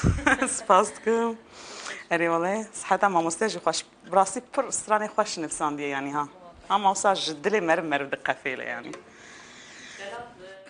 سپاس دکم. اری والله صحت ما مستجی خوش براسی پر استرانی خوش نفسان دی یعنی ها. هم اوساج دل مرد دقفیله یعنی.